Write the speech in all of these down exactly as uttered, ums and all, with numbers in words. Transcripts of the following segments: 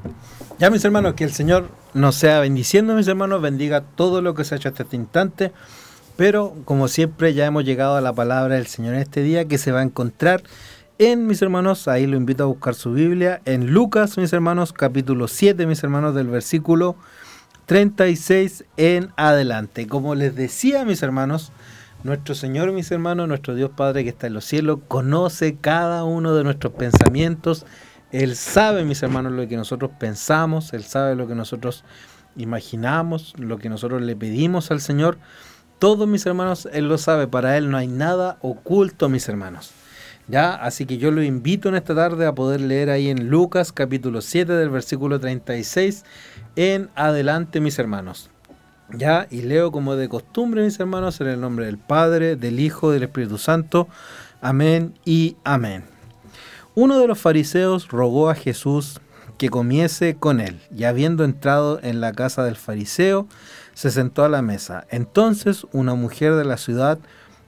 Ya, mis hermanos, que el Señor nos sea bendiciendo, mis hermanos, bendiga todo lo que se ha hecho hasta este instante. Pero, como siempre, ya hemos llegado a la palabra del Señor en este día, que se va a encontrar en, mis hermanos, ahí lo invito a buscar su Biblia, en Lucas, mis hermanos, capítulo siete, mis hermanos, del versículo treinta y seis en adelante. Como les decía, mis hermanos, nuestro Señor, mis hermanos, nuestro Dios Padre que está en los cielos, conoce cada uno de nuestros pensamientos. Él sabe, mis hermanos, lo que nosotros pensamos, Él sabe lo que nosotros imaginamos, lo que nosotros le pedimos al Señor. Todos, mis hermanos, Él lo sabe. Para Él no hay nada oculto, mis hermanos. Ya, así que yo lo invito en esta tarde a poder leer ahí en Lucas capítulo siete del versículo treinta y seis en adelante, mis hermanos. Ya, y leo como de costumbre, mis hermanos, en el nombre del Padre, del Hijo y del Espíritu Santo. Amén y amén. Uno de los fariseos rogó a Jesús que comiese con él, y habiendo entrado en la casa del fariseo, se sentó a la mesa. Entonces una mujer de la ciudad,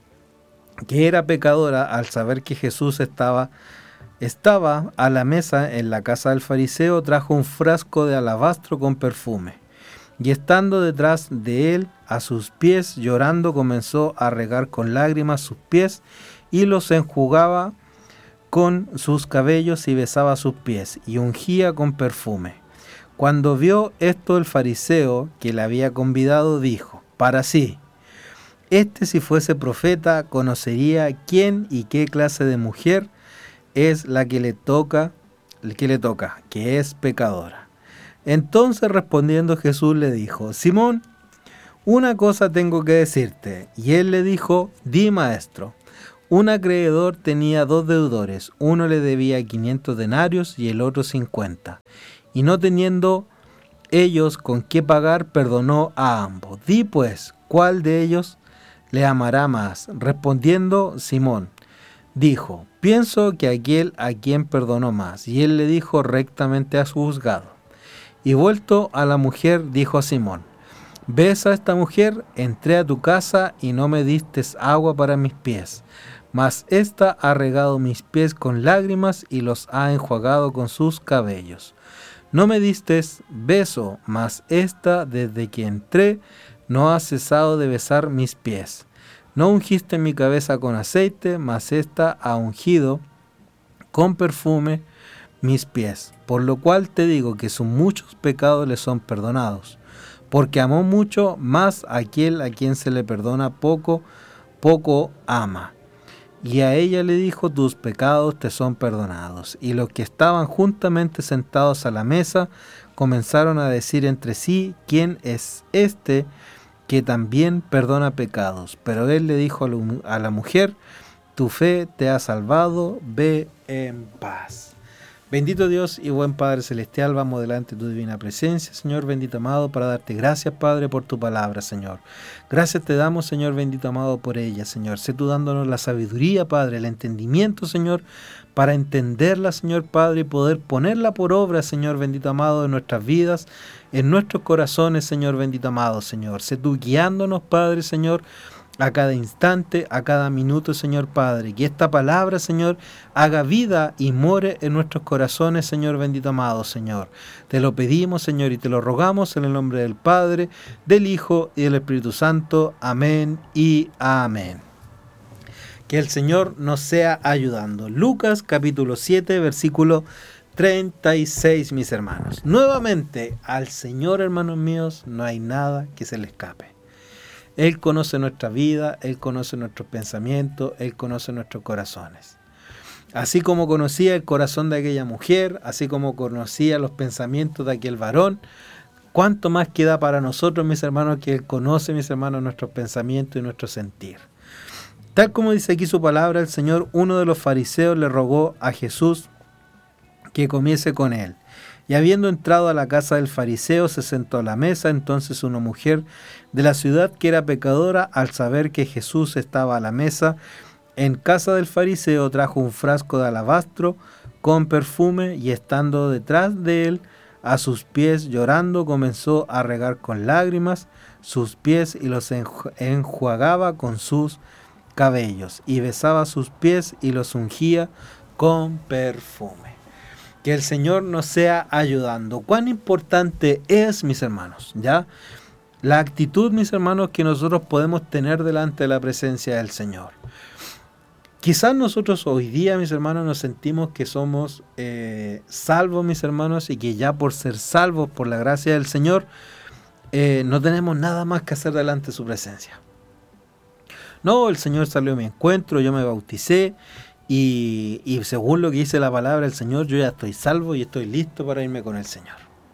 que era pecadora, al saber que Jesús estaba, estaba a la mesa en la casa del fariseo, trajo un frasco de alabastro con perfume, y estando detrás de él, a sus pies, llorando, comenzó a regar con lágrimas sus pies, y los enjugaba con sus cabellos y besaba sus pies, y ungía con perfume. Cuando vio esto el fariseo que le había convidado, dijo para sí: este, si fuese profeta, conocería quién y qué clase de mujer es la que le toca, que le toca, que es pecadora. Entonces, respondiendo, Jesús le dijo: Simón, una cosa tengo que decirte. Y él le dijo: di, maestro. Un acreedor tenía dos deudores, uno le debía quinientos denarios y el otro cincuenta. Y no teniendo ellos con qué pagar, perdonó a ambos. Di pues, ¿cuál de ellos le amará más? Respondiendo, Simón dijo: pienso que aquel a quien perdonó más. Y él le dijo: rectamente has juzgado. Y vuelto a la mujer, dijo a Simón: ves a esta mujer, entré a tu casa y no me distes agua para mis pies, mas ésta ha regado mis pies con lágrimas y los ha enjuagado con sus cabellos. No me distes beso, mas ésta desde que entré no ha cesado de besar mis pies. No ungiste mi cabeza con aceite, mas ésta ha ungido con perfume mis pies. Por lo cual te digo que sus muchos pecados le son perdonados, porque amó mucho, más aquel a quien se le perdona poco, poco ama. Y a ella le dijo: tus pecados te son perdonados. Y los que estaban juntamente sentados a la mesa comenzaron a decir entre sí: ¿quién es este que también perdona pecados? Pero él le dijo a la mujer: tu fe te ha salvado, ve en paz. Bendito Dios y buen Padre Celestial, vamos delante de tu divina presencia, Señor bendito amado, para darte gracias, Padre, por tu palabra, Señor. Gracias te damos, Señor bendito amado, por ella, Señor. Sé tú dándonos la sabiduría, Padre, el entendimiento, Señor, para entenderla, Señor Padre, y poder ponerla por obra, Señor bendito amado, en nuestras vidas, en nuestros corazones, Señor bendito amado, Señor. Sé tú guiándonos, Padre, Señor, a cada instante, a cada minuto, Señor Padre. Que esta palabra, Señor, haga vida y more en nuestros corazones, Señor bendito amado, Señor. Te lo pedimos, Señor, y te lo rogamos en el nombre del Padre, del Hijo y del Espíritu Santo. Amén y amén. Que el Señor nos sea ayudando. Lucas capítulo siete, versículo treinta y seis, mis hermanos. Nuevamente, al Señor, hermanos míos, no hay nada que se le escape. Él conoce nuestra vida, Él conoce nuestros pensamientos, Él conoce nuestros corazones. Así como conocía el corazón de aquella mujer, así como conocía los pensamientos de aquel varón, ¿cuánto más queda para nosotros, mis hermanos, que Él conoce, mis hermanos, nuestros pensamientos y nuestro sentir? Tal como dice aquí su palabra, el Señor, uno de los fariseos le rogó a Jesús que comiese con él. Y habiendo entrado a la casa del fariseo, se sentó a la mesa. Entonces una mujer de la ciudad, que era pecadora, al saber que Jesús estaba a la mesa en casa del fariseo, trajo un frasco de alabastro con perfume, y estando detrás de él, a sus pies, llorando, comenzó a regar con lágrimas sus pies y los enjuagaba con sus cabellos, y besaba sus pies y los ungía con perfume. que el Señor nos sea ayudando. ¿Cuán importante es, mis hermanos? ¿Ya? La actitud, mis hermanos, que nosotros podemos tener delante de la presencia del Señor. Quizás nosotros hoy día, mis hermanos, nos sentimos que somos eh, salvos, mis hermanos, y que ya por ser salvos por la gracia del Señor, eh, no tenemos nada más que hacer delante de su presencia. No, el Señor salió a mi encuentro, yo me bauticé, y, y según lo que dice la palabra del Señor, yo ya estoy salvo y estoy listo para irme con el Señor.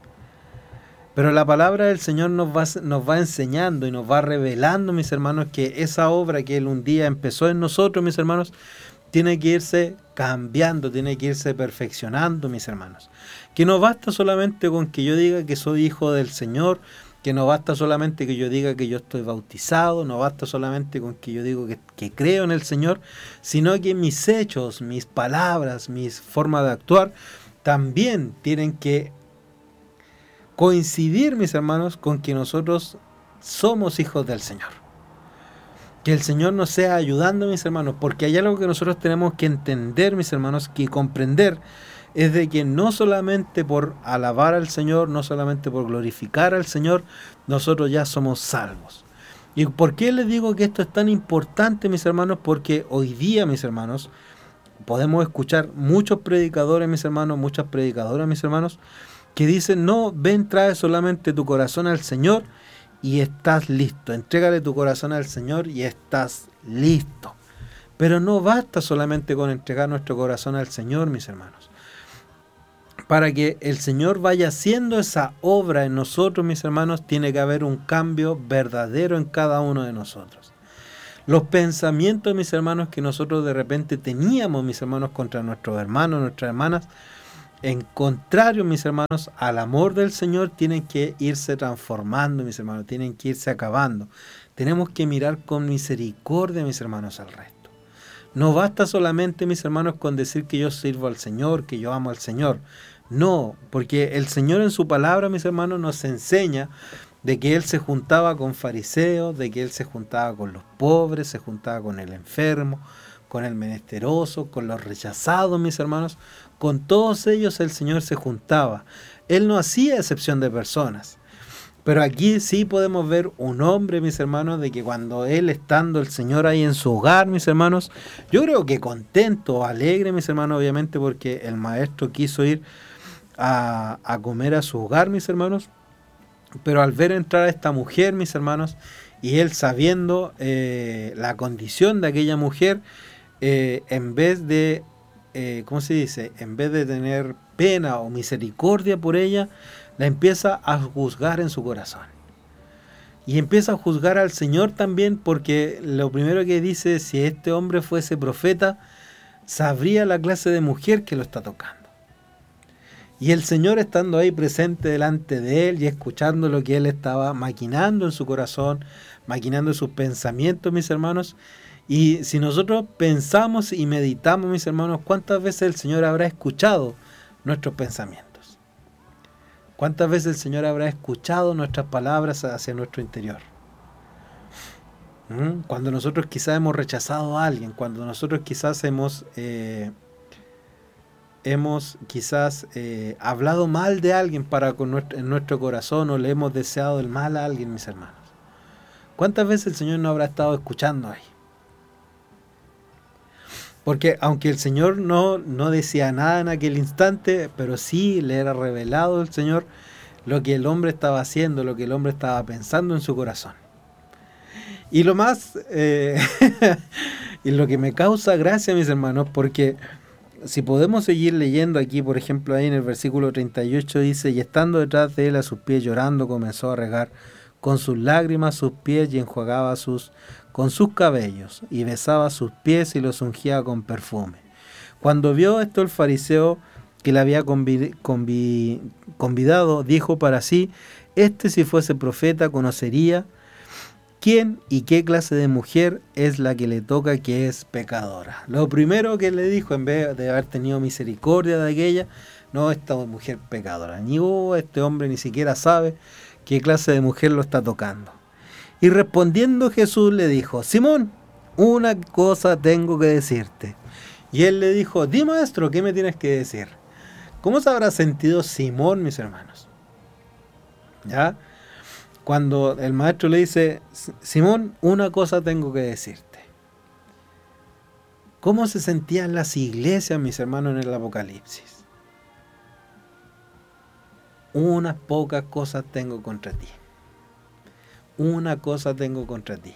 Pero la palabra del Señor nos va, nos va enseñando y nos va revelando, mis hermanos, que esa obra que Él un día empezó en nosotros, mis hermanos, tiene que irse cambiando, tiene que irse perfeccionando, mis hermanos. Que no basta solamente con que yo diga que soy hijo del Señor, que no basta solamente que yo diga que yo estoy bautizado, no basta solamente con que yo digo que, que creo en el Señor, sino que mis hechos, mis palabras, mis formas de actuar, también tienen que coincidir, mis hermanos, con que nosotros somos hijos del Señor. Que el Señor nos sea ayudando, mis hermanos, porque hay algo que nosotros tenemos que entender, mis hermanos, que comprender, es de que no solamente por alabar al Señor, no solamente por glorificar al Señor, nosotros ya somos salvos. ¿Y por qué les digo que esto es tan importante, mis hermanos? Porque hoy día, mis hermanos, podemos escuchar muchos predicadores, mis hermanos, muchas predicadoras, mis hermanos, que dicen, no, ven, trae solamente tu corazón al Señor y estás listo. Entrégale tu corazón al Señor y estás listo. Pero no basta solamente con entregar nuestro corazón al Señor, mis hermanos. Para que el Señor vaya haciendo esa obra en nosotros, mis hermanos, tiene que haber un cambio verdadero en cada uno de nosotros. Los pensamientos, mis hermanos, que nosotros de repente teníamos, mis hermanos, contra nuestros hermanos, nuestras hermanas, en contrario, mis hermanos, al amor del Señor, tienen que irse transformando, mis hermanos, tienen que irse acabando. Tenemos que mirar con misericordia, mis hermanos, al resto. No basta solamente, mis hermanos, con decir que yo sirvo al Señor, que yo amo al Señor. No, porque el Señor en su palabra, mis hermanos, nos enseña de que Él se juntaba con fariseos, de que Él se juntaba con los pobres, se juntaba con el enfermo, con el menesteroso, con los rechazados, mis hermanos. Con todos ellos el Señor se juntaba. Él no hacía excepción de personas. Pero aquí sí podemos ver un hombre, mis hermanos, de que cuando Él, estando el Señor ahí en su hogar, mis hermanos, yo creo que contento, alegre, mis hermanos, obviamente porque el maestro quiso ir a, a comer a su hogar, mis hermanos, pero al ver entrar a esta mujer, mis hermanos, y Él sabiendo eh, la condición de aquella mujer, eh, en vez de, eh, ¿cómo se dice? En vez de tener pena o misericordia por ella, la empieza a juzgar en su corazón. Y empieza a juzgar al Señor también, porque lo primero que dice, si este hombre fuese profeta, sabría la clase de mujer que lo está tocando. Y el Señor, estando ahí presente delante de él y escuchando lo que él estaba maquinando en su corazón, maquinando en sus pensamientos, mis hermanos. Y si nosotros pensamos y meditamos, mis hermanos, ¿cuántas veces el Señor habrá escuchado nuestros pensamientos? ¿Cuántas veces el Señor habrá escuchado nuestras palabras hacia nuestro interior? ¿Mm? Cuando nosotros quizás hemos rechazado a alguien, cuando nosotros quizás hemos... Eh, hemos quizás eh, hablado mal de alguien para con nuestro, en nuestro corazón, o le hemos deseado el mal a alguien, mis hermanos. ¿Cuántas veces el Señor no habrá estado escuchando ahí? Porque aunque el Señor no, no decía nada en aquel instante, pero sí le era revelado el Señor lo que el hombre estaba haciendo, lo que el hombre estaba pensando en su corazón. Y lo más, eh, y lo que me causa gracia, mis hermanos, porque si podemos seguir leyendo aquí, por ejemplo, ahí en el versículo treinta y ocho dice, y estando detrás de él a sus pies llorando, comenzó a regar con sus lágrimas sus pies y enjuagaba sus, con sus cabellos, y besaba sus pies y los ungía con perfume. Cuando vio esto el fariseo que le había convid, convid, convidado, dijo para sí, este si fuese profeta conocería quién y qué clase de mujer es la que le toca, que es pecadora. Lo primero que le dijo, en vez de haber tenido misericordia de aquella, no, esta mujer pecadora. Ni oh, este hombre ni siquiera sabe qué clase de mujer lo está tocando. Y respondiendo Jesús le dijo, Simón, una cosa tengo que decirte. Y él le dijo, di maestro, ¿qué me tienes que decir? ¿Cómo se habrá sentido Simón, mis hermanos? ¿Ya? Cuando el maestro le dice, Simón, una cosa tengo que decirte. ¿Cómo se sentían las iglesias, mis hermanos, en el Apocalipsis? Unas pocas cosas tengo contra ti. Una cosa tengo contra ti.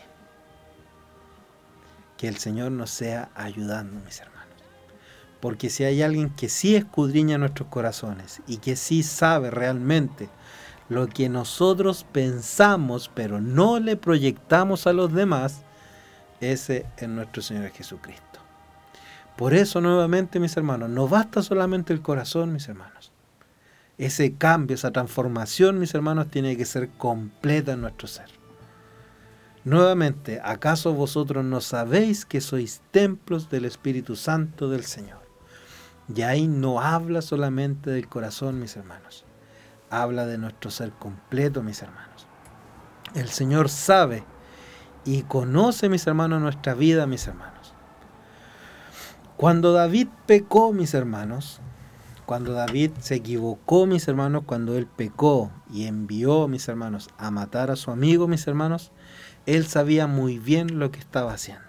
Que el Señor nos sea ayudando, mis hermanos. Porque si hay alguien que sí escudriña nuestros corazones y que sí sabe realmente lo que nosotros pensamos, pero no le proyectamos a los demás, ese es nuestro Señor Jesucristo. Por eso, nuevamente, mis hermanos, no basta solamente el corazón, mis hermanos. Ese cambio, esa transformación, mis hermanos, tiene que ser completa en nuestro ser. Nuevamente, ¿acaso vosotros no sabéis que sois templos del Espíritu Santo del Señor? Y ahí no habla solamente del corazón, mis hermanos. Habla de nuestro ser completo, mis hermanos. El Señor sabe y conoce, mis hermanos, nuestra vida, mis hermanos. Cuando David pecó, mis hermanos, cuando David se equivocó, mis hermanos, cuando él pecó y envió, mis hermanos, a matar a su amigo, mis hermanos, él sabía muy bien lo que estaba haciendo.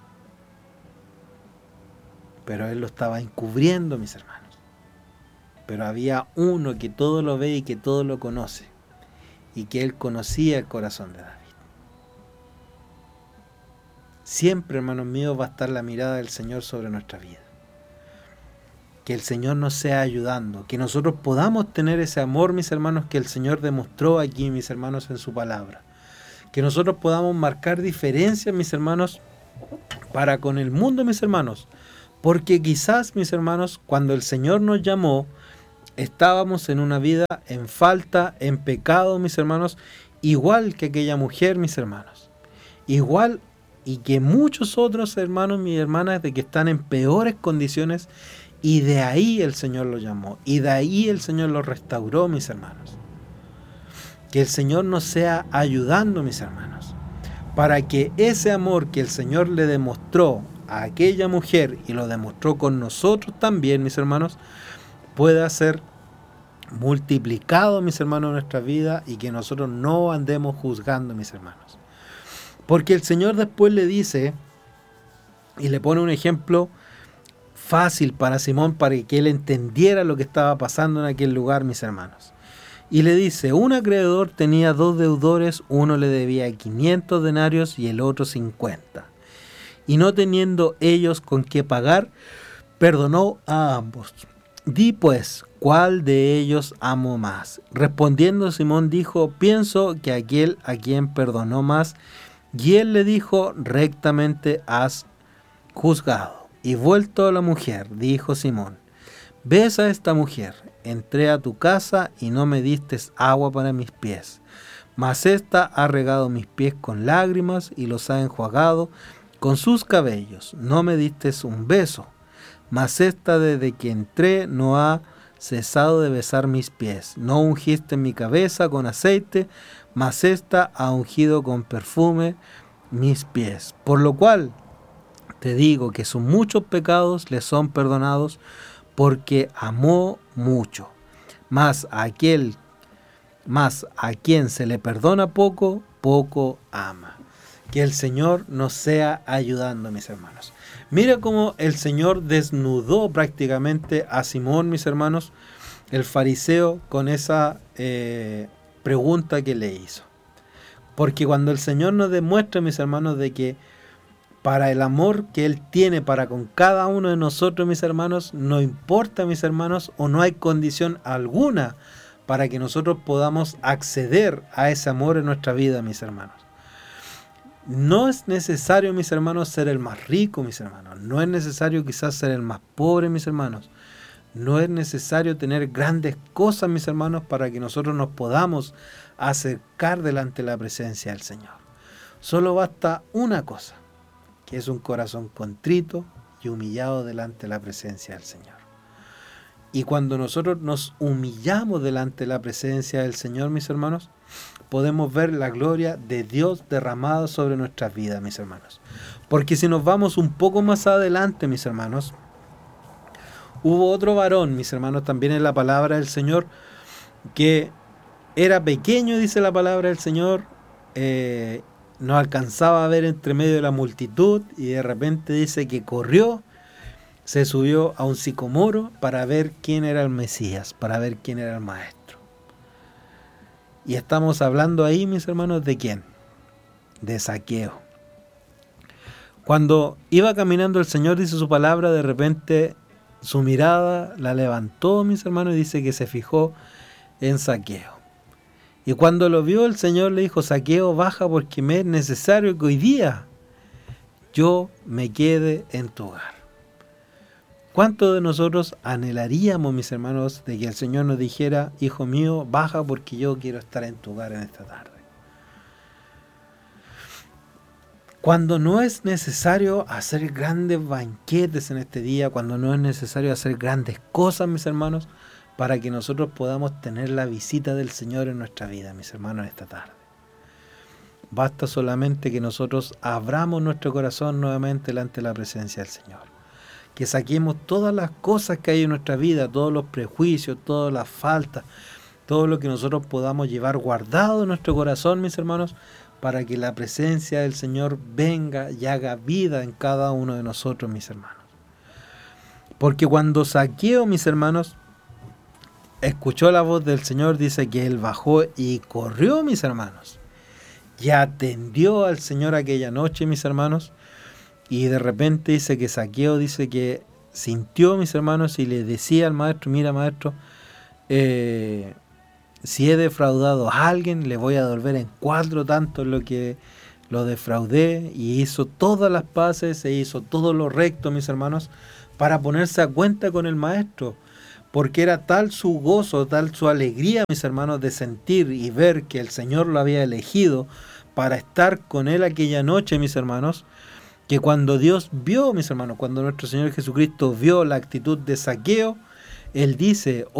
Pero él lo estaba encubriendo, mis hermanos. Pero había uno que todo lo ve y que todo lo conoce, y que él conocía el corazón de David. Siempre, hermanos míos, va a estar la mirada del Señor sobre nuestra vida. Que el Señor nos sea ayudando, que nosotros podamos tener ese amor, mis hermanos, que el Señor demostró aquí, mis hermanos, en su palabra. Que nosotros podamos marcar diferencias, mis hermanos, para con el mundo, mis hermanos. Porque quizás, mis hermanos, cuando el Señor nos llamó, estábamos en una vida en falta, en pecado, mis hermanos, igual que aquella mujer, mis hermanos. Igual y que muchos otros hermanos, mis hermanas, de que están en peores condiciones, y de ahí el Señor los llamó, y de ahí el Señor los restauró, mis hermanos. Que el Señor nos sea ayudando, mis hermanos, para que ese amor que el Señor le demostró a aquella mujer, y lo demostró con nosotros también, mis hermanos, pueda ser multiplicado, mis hermanos, en nuestra vida, y que nosotros no andemos juzgando, mis hermanos. Porque el Señor después le dice, y le pone un ejemplo fácil para Simón, para que él entendiera lo que estaba pasando en aquel lugar, mis hermanos. Y le dice, un acreedor tenía dos deudores, uno le debía quinientos denarios y el otro cincuenta. Y no teniendo ellos con qué pagar, perdonó a ambos. Di pues, ¿cuál de ellos amo más? Respondiendo Simón dijo, pienso que aquel a quien perdonó más. Y él le dijo, rectamente has juzgado. Y vuelto a la mujer, dijo Simón, ves a esta mujer, entré a tu casa y no me diste agua para mis pies, mas ésta ha regado mis pies con lágrimas y los ha enjuagado con sus cabellos. No me diste un beso, mas ésta desde que entré no ha cesado de besar mis pies. No ungiste mi cabeza con aceite, mas ésta ha ungido con perfume mis pies. Por lo cual te digo que sus muchos pecados le son perdonados, porque amó mucho. Mas a aquel, mas a quien se le perdona poco, poco ama. Que el Señor nos sea ayudando, mis hermanos. Mira cómo el Señor desnudó prácticamente a Simón, mis hermanos, el fariseo, con esa eh, pregunta que le hizo. Porque cuando el Señor nos demuestra, mis hermanos, de que para el amor que Él tiene para con cada uno de nosotros, mis hermanos, no importa, mis hermanos, o no hay condición alguna para que nosotros podamos acceder a ese amor en nuestra vida, mis hermanos. No es necesario, mis hermanos, ser el más rico, mis hermanos. No es necesario quizás ser el más pobre, mis hermanos. No es necesario tener grandes cosas, mis hermanos, para que nosotros nos podamos acercar delante de la presencia del Señor. Solo basta una cosa, que es un corazón contrito y humillado delante de la presencia del Señor. Y cuando nosotros nos humillamos delante de la presencia del Señor, mis hermanos, podemos ver la gloria de Dios derramada sobre nuestras vidas, mis hermanos. Porque si nos vamos un poco más adelante, mis hermanos, Hubo otro varón, mis hermanos, también en la palabra del Señor, que era pequeño, dice la palabra del Señor, eh, no alcanzaba a ver entre medio de la multitud, y de repente dice que corrió, se subió a un sicomoro para ver quién era el Mesías, para ver quién era el Maestro. Y estamos hablando ahí, mis hermanos, ¿de quién? De Zaqueo. Cuando iba caminando el Señor, dice su palabra, de repente su mirada la levantó, mis hermanos, y dice que se fijó en Zaqueo. Y cuando lo vio, el Señor le dijo: Zaqueo, baja, porque me es necesario que hoy día yo me quede en tu hogar. ¿Cuántos de nosotros anhelaríamos, mis hermanos, de que el Señor nos dijera: hijo mío, baja porque yo quiero estar en tu hogar en esta tarde? Cuando no es necesario hacer grandes banquetes en este día, cuando no es necesario hacer grandes cosas, mis hermanos, para que nosotros podamos tener la visita del Señor en nuestra vida, mis hermanos, esta tarde. Basta solamente que nosotros abramos nuestro corazón nuevamente delante de la presencia del Señor. Que saquemos todas las cosas que hay en nuestra vida, todos los prejuicios, todas las faltas, todo lo que nosotros podamos llevar guardado en nuestro corazón, mis hermanos, para que la presencia del Señor venga y haga vida en cada uno de nosotros, mis hermanos. Porque cuando Zaqueo, mis hermanos, escuchó la voz del Señor, dice que él bajó y corrió, mis hermanos, y atendió al Señor aquella noche, mis hermanos, y de repente dice que Zaqueo, dice que sintió, mis hermanos, y le decía al maestro: mira, maestro, eh, si he defraudado a alguien, le voy a devolver en cuatro tanto lo que lo defraudé. Y hizo todas las paces, e hizo todo lo recto, mis hermanos, para ponerse a cuenta con el maestro, porque era tal su gozo, tal su alegría, mis hermanos, de sentir y ver que el Señor lo había elegido para estar con él aquella noche, mis hermanos, que cuando Dios vio, mis hermanos, cuando nuestro Señor Jesucristo vio la actitud de Zaqueo, él dice: